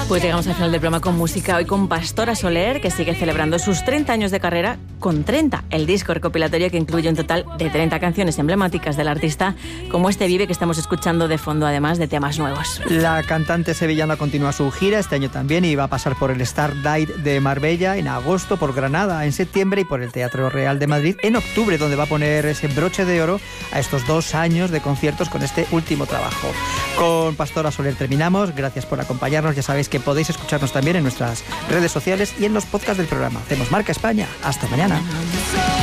Pues llegamos al final del programa con música, hoy con Pastora Soler, que sigue celebrando sus 30 años de carrera con 30, el disco recopilatorio que incluye un total de 30 canciones emblemáticas del artista, como este Vive que estamos escuchando de fondo, además de temas nuevos. La cantante sevillana continúa su gira este año también y va a pasar por el Starlight de Marbella en agosto, por Granada en septiembre y por el Teatro Real de Madrid en octubre, donde va a poner ese broche de oro a estos 2 años de conciertos con este último trabajo. Con Pastora Soler terminamos, gracias por acompañarnos, ya sabéis que podéis escucharnos también en nuestras redes sociales y en los podcasts del programa. Hacemos Marca España. Hasta mañana.